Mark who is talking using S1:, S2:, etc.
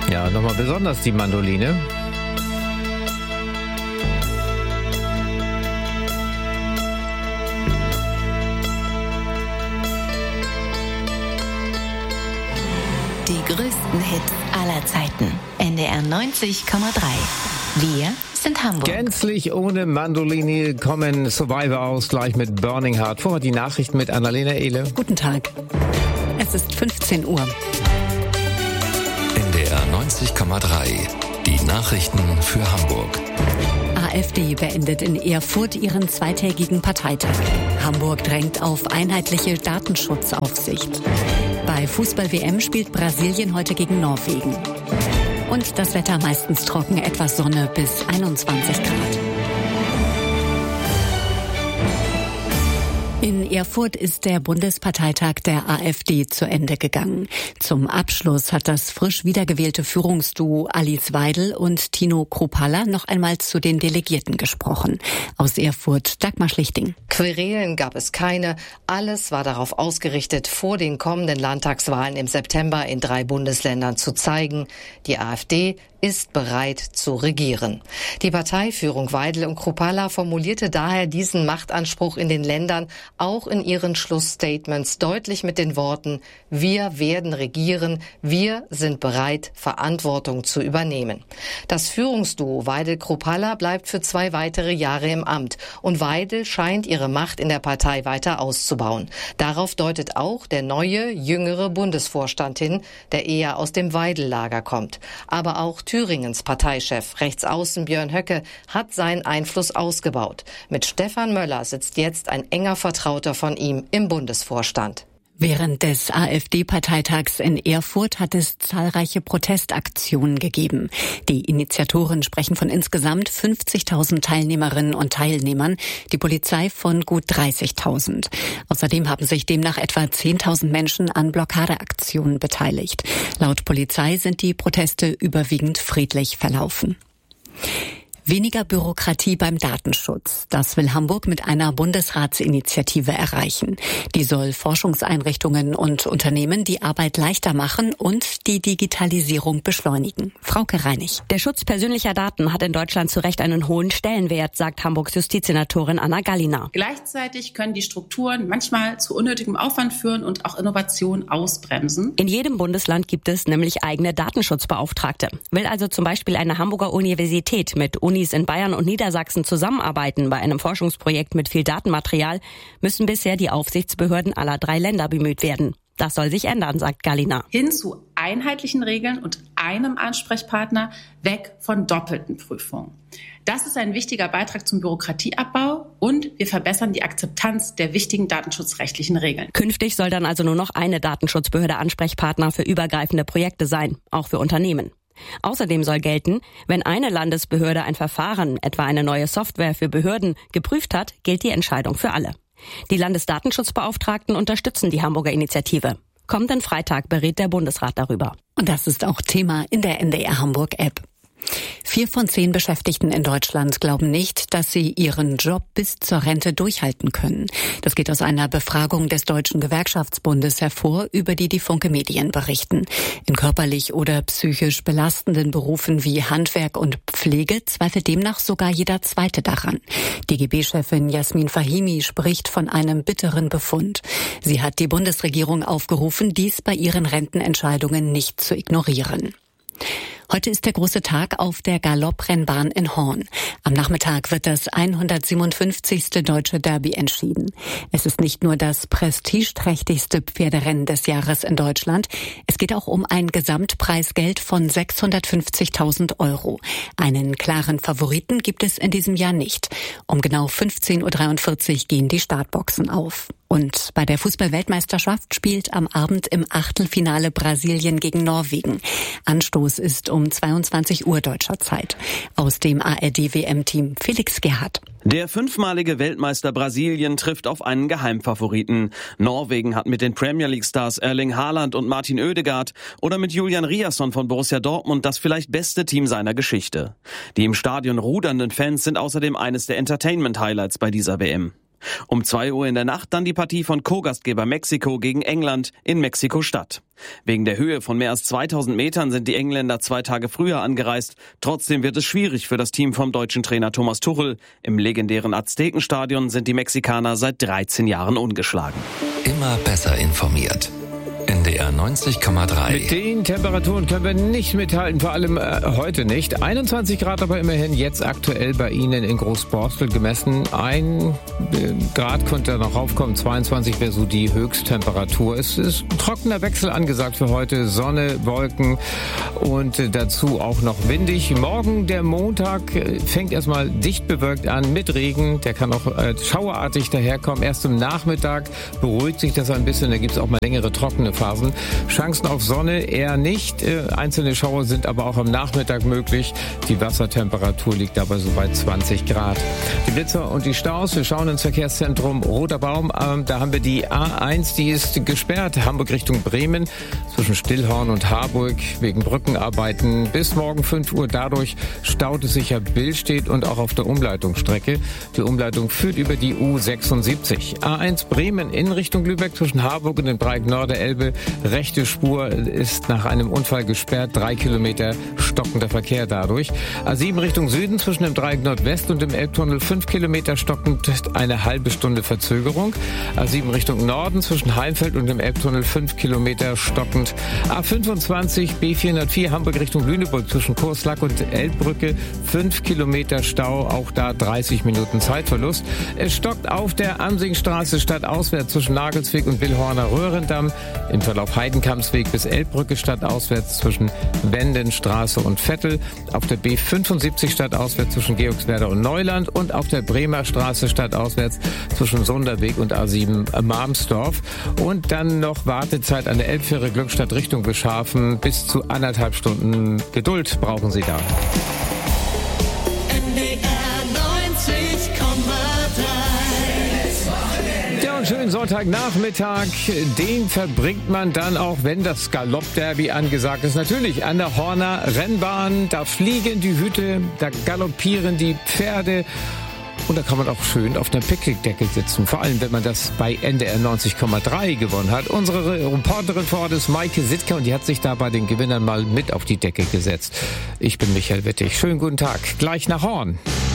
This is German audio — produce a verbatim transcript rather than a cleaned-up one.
S1: Ja, nochmal besonders die Mandoline.
S2: Die größten Hits aller Zeiten. N D R neunzig Komma drei. Wir sind Hamburg.
S1: Gänzlich ohne Mandoline kommen Survivor aus, gleich mit Burning Heart. Vorher die Nachrichten mit Annalena Ehle.
S3: Guten Tag. Es ist fünfzehn Uhr.
S4: N D R neunzig Komma drei. Die Nachrichten für Hamburg.
S3: AfD beendet in Erfurt ihren zweitägigen Parteitag. Hamburg drängt auf einheitliche Datenschutzaufsicht. Bei Fußball-W M spielt Brasilien heute gegen Norwegen. Und das Wetter meistens trocken, etwas Sonne bis einundzwanzig Grad. In Erfurt ist der Bundesparteitag der AfD zu Ende gegangen. Zum Abschluss hat das frisch wiedergewählte Führungsduo Alice Weidel und Tino Kruppalla noch einmal zu den Delegierten gesprochen. Aus Erfurt Dagmar Schlichting.
S5: Querelen gab es keine. Alles war darauf ausgerichtet, vor den kommenden Landtagswahlen im September in drei Bundesländern zu zeigen, die AfD ist bereit zu regieren. Die Parteiführung Weidel und Kruppalla formulierte daher diesen Machtanspruch in den Ländern auch in ihren Schlussstatements deutlich mit den Worten: Wir werden regieren, wir sind bereit, Verantwortung zu übernehmen. Das Führungsduo Weidel-Kruppalla bleibt für zwei weitere Jahre im Amt und Weidel scheint ihre Macht in der Partei weiter auszubauen. Darauf deutet auch der neue, jüngere Bundesvorstand hin, der eher aus dem Weidel-Lager kommt. Aber auch Thüringens Parteichef, Rechtsaußen Björn Höcke, hat seinen Einfluss ausgebaut. Mit Stefan Möller sitzt jetzt ein enger Vertrauter von ihm im Bundesvorstand.
S3: Während des AfD-Parteitags in Erfurt hat es zahlreiche Protestaktionen gegeben. Die Initiatoren sprechen von insgesamt fünfzigtausend Teilnehmerinnen und Teilnehmern, die Polizei von gut dreißigtausend. Außerdem haben sich demnach etwa zehntausend Menschen an Blockadeaktionen beteiligt. Laut Polizei sind die Proteste überwiegend friedlich verlaufen. Weniger Bürokratie beim Datenschutz. Das will Hamburg mit einer Bundesratsinitiative erreichen. Die soll Forschungseinrichtungen und Unternehmen die Arbeit leichter machen und die Digitalisierung beschleunigen. Frauke Reinig.
S6: Der Schutz persönlicher Daten hat in Deutschland zu Recht einen hohen Stellenwert, sagt Hamburgs Justizsenatorin Anna Gallina.
S7: Gleichzeitig können die Strukturen manchmal zu unnötigem Aufwand führen und auch Innovation ausbremsen.
S6: In jedem Bundesland gibt es nämlich eigene Datenschutzbeauftragte. Will also zum Beispiel eine Hamburger Universität mit Uni in Bayern und Niedersachsen zusammenarbeiten bei einem Forschungsprojekt mit viel Datenmaterial, müssen bisher die Aufsichtsbehörden aller drei Länder bemüht werden. Das soll sich ändern, sagt Gallina.
S7: Hin zu einheitlichen Regeln und einem Ansprechpartner, weg von doppelten Prüfungen. Das ist ein wichtiger Beitrag zum Bürokratieabbau und wir verbessern die Akzeptanz der wichtigen datenschutzrechtlichen Regeln.
S6: Künftig soll dann also nur noch eine Datenschutzbehörde Ansprechpartner für übergreifende Projekte sein, auch für Unternehmen. Außerdem soll gelten, wenn eine Landesbehörde ein Verfahren, etwa eine neue Software für Behörden, geprüft hat, gilt die Entscheidung für alle. Die Landesdatenschutzbeauftragten unterstützen die Hamburger Initiative. Kommenden Freitag berät der Bundesrat darüber.
S3: Und das ist auch Thema in der N D R Hamburg-App. Vier von zehn Beschäftigten in Deutschland glauben nicht, dass sie ihren Job bis zur Rente durchhalten können. Das geht aus einer Befragung des Deutschen Gewerkschaftsbundes hervor, über die die Funke Medien berichten. In körperlich oder psychisch belastenden Berufen wie Handwerk und Pflege zweifelt demnach sogar jeder Zweite daran. D G B-Chefin Jasmin Fahimi spricht von einem bitteren Befund. Sie hat die Bundesregierung aufgerufen, dies bei ihren Rentenentscheidungen nicht zu ignorieren. Heute ist der große Tag auf der Galopprennbahn in Horn. Am Nachmittag wird das hundertsiebenundfünfzigste Deutsche Derby entschieden. Es ist nicht nur das prestigeträchtigste Pferderennen des Jahres in Deutschland. Es geht auch um ein Gesamtpreisgeld von sechshundertfünfzigtausend Euro. Einen klaren Favoriten gibt es in diesem Jahr nicht. Um genau fünfzehn Uhr dreiundvierzig gehen die Startboxen auf. Und bei der Fußball-Weltmeisterschaft spielt am Abend im Achtelfinale Brasilien gegen Norwegen. Anstoß ist um zweiundzwanzig Uhr deutscher Zeit. Aus dem A R D W M-Team Felix Gerhardt.
S8: Der fünfmalige Weltmeister Brasilien trifft auf einen Geheimfavoriten. Norwegen hat mit den Premier League-Stars Erling Haaland und Martin Oedegaard oder mit Julian Riasson von Borussia Dortmund das vielleicht beste Team seiner Geschichte. Die im Stadion rudernden Fans sind außerdem eines der Entertainment-Highlights bei dieser W M. Um zwei Uhr in der Nacht dann die Partie von Co-Gastgeber Mexiko gegen England in Mexiko-Stadt. Wegen der Höhe von mehr als zweitausend Metern sind die Engländer zwei Tage früher angereist. Trotzdem wird es schwierig für das Team vom deutschen Trainer Thomas Tuchel. Im legendären Aztekenstadion sind die Mexikaner seit dreizehn Jahren ungeschlagen.
S4: Immer besser informiert. N D R neunzig Komma drei.
S1: Mit den Temperaturen können wir nicht mithalten, vor allem äh, heute nicht. einundzwanzig Grad aber immerhin jetzt aktuell bei Ihnen in Großborstel gemessen. Ein äh, Grad könnte noch raufkommen, zweiundzwanzig wäre so die Höchsttemperatur. Es ist ein trockener Wechsel angesagt für heute, Sonne, Wolken und äh, dazu auch noch windig. Morgen, der Montag, äh, fängt erstmal dicht bewölkt an mit Regen. Der kann auch äh, schauerartig daherkommen. Erst im Nachmittag beruhigt sich das ein bisschen, da gibt es auch mal längere trockene Phasen. Chancen auf Sonne eher nicht. Äh, einzelne Schauer sind aber auch am Nachmittag möglich. Die Wassertemperatur liegt dabei so bei zwanzig Grad. Die Blitzer und die Staus. Wir schauen ins Verkehrszentrum Roter Baum. Ähm, da haben wir die A eins, die ist gesperrt. Hamburg Richtung Bremen zwischen Stillhorn und Harburg wegen Brückenarbeiten. Bis morgen fünf Uhr. Dadurch staut es sich ja Billstedt und auch auf der Umleitungsstrecke. Die Umleitung führt über die U sechsundsiebzig. A eins Bremen in Richtung Lübeck zwischen Harburg und den Breitenorder Elbe. Rechte Spur ist nach einem Unfall gesperrt. Drei Kilometer stockender Verkehr dadurch. A sieben Richtung Süden zwischen dem Dreieck Nordwest und dem Elbtunnel. Fünf Kilometer stockend, eine halbe Stunde Verzögerung. A sieben Richtung Norden zwischen Heimfeld und dem Elbtunnel. Fünf Kilometer stockend. A fünfundzwanzig B vierhundertvier Hamburg Richtung Lüneburg zwischen Kurslack und Elbbrücke. Fünf Kilometer Stau. Auch da dreißig Minuten Zeitverlust. Es stockt auf der Amsingstraße stadtauswärts zwischen Nagelsweg und Willhorner Röhrendamm. Im Verlauf Heidenkampsweg bis Elbbrücke stadtauswärts zwischen Wendenstraße und Vettel. Auf der B fünfundsiebzig stadtauswärts zwischen Georgswerder und Neuland. Und auf der Bremer Straße stadtauswärts zwischen Sonderweg und A sieben Marmsdorf. Und dann noch Wartezeit an der Elbfähre Glückstadt Richtung Beschafen. Bis zu anderthalb Stunden Geduld brauchen Sie da. Schönen Sonntagnachmittag, den verbringt man dann auch, wenn das Galoppderby angesagt ist. Natürlich an der Horner Rennbahn, da fliegen die Hüte, da galoppieren die Pferde und da kann man auch schön auf einer Picknickdecke sitzen. Vor allem, wenn man das bei N D R neunzig Komma drei gewonnen hat. Unsere Reporterin vor Ort ist Maike Sittke und die hat sich da bei den Gewinnern mal mit auf die Decke gesetzt. Ich bin Michael Wittig. Schönen guten Tag, gleich nach Horn.